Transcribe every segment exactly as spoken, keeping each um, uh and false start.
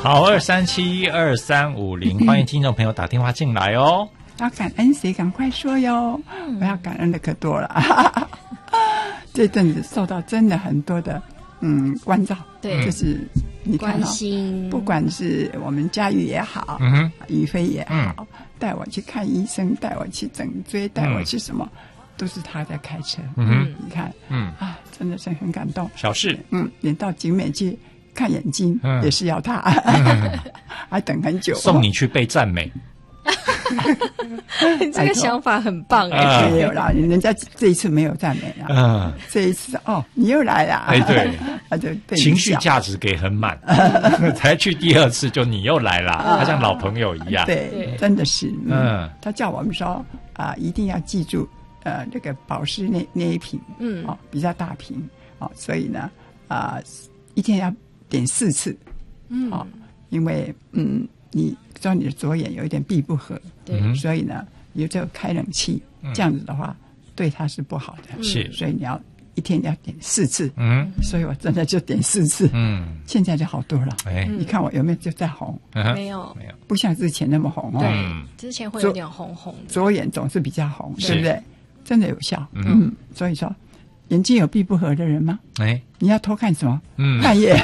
好，二三七二三五零，欢迎听众朋友打电话进来哦。 要感恩谁？赶快说哟！嗯、我要感恩的可多了。这阵子受到真的很多的嗯关照， 对， 就是你看、哦、 关心， 不管是我们佳玉也好， 嗯于飞也好， 嗯、 带我去看医生，带我去整椎，带我去什么，嗯、都是他在开车。 嗯， 你看， 嗯啊，真的是很感动。 小事， 嗯，连到景美去看眼睛、嗯、也是要他，嗯、还等很久， 送你去被赞美。 你这个想法很棒哎、 欸！没有啦，人家这一次没有赞美啦。嗯，这一次哦，你又来啦。 哎，对， 他就对情绪价值给很满，才去第二次就你又来啦，他像老朋友一样。 对，真的是。嗯， 嗯他叫我们说啊、呃，一定要记住呃那个保湿那那一瓶，嗯，哦比较大瓶哦，所以呢啊、呃、一天要点四次，嗯，哦，因为嗯你。说你的左眼有一点闭不合，对，所以呢，你就开冷气，嗯、这样子的话，对它是不好的。 是， 所以你要一天要点四次。 嗯， 所以我真的就点四次。嗯，现在就好多了。哎，你看我有没有就在红？ 嗯、没有， 没有， 不像之前那么红哦。 对，之前会有点红红的。 左眼总是比较红，对不对？真的有效。嗯，嗯所以说，眼睛有闭不合的人吗？哎，你要偷看什么？嗯，半夜。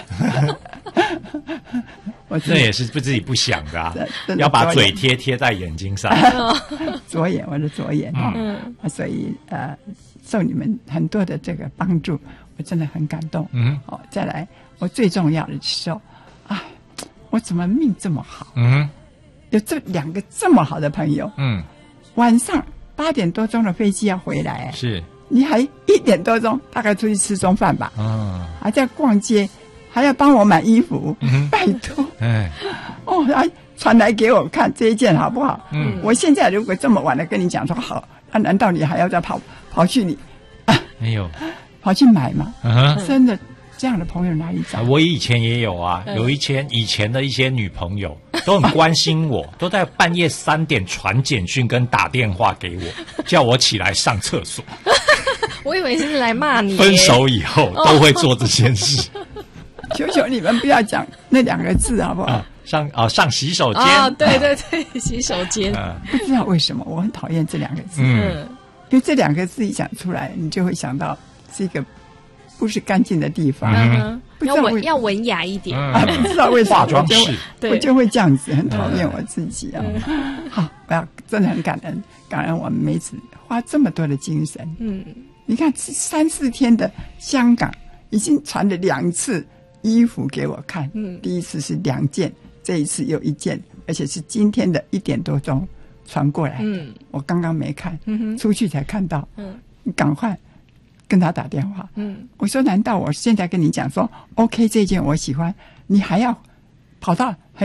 我这也是不自己不想的啊，要把嘴贴贴在眼睛上。 左眼，我的左眼，嗯，所以呃，受你们很多的这个帮助，我真的很感动。嗯，哦，再来，我最重要的是说，啊，我怎么命这么好？嗯，有这两个这么好的朋友。嗯，晚上八点多钟的飞机要回来， 是， 你还一点多钟大概出去吃中饭吧？嗯，还在逛街。还要帮我买衣服，嗯、拜托！哎，哦，还传来给我看这一件好不好？嗯，我现在如果这么晚了跟你讲说好，那、啊、难道你还要再跑跑去你？啊、 没有， 跑去买吗？嗯、真的这样的朋友哪里找？ 我以前也有啊，有以前以前的一些女朋友都很关心我，都在半夜三点传简讯跟打电话给我，叫我起来上厕所。 我以为是来骂你。 分手以后都会做这件事。 求求你们不要讲那两个字好不好？ 啊、上啊上洗手间啊、哦，对对对，洗手间、 啊。不知道为什么我很讨厌这两个字，嗯，因为这两个字一讲出来，你就会想到是一个不是干净的地方， 嗯，要文要文雅一点、 嗯、啊，不知道为什么化妆室， 我就会这样子，很讨厌我自己啊。嗯、好，我要真的很感恩，感恩我们梅子花这么多的精神。嗯，你看三四天的香港已经传了两次。衣服给我看，嗯，第一次是两件，这一次又一件，而且是今天的一点多钟传过来的，嗯，我刚刚没看，嗯哼，出去才看到，嗯，你赶快跟他打电话，嗯，我说难道我现在跟你讲说 OK 这件我喜欢，你还要跑到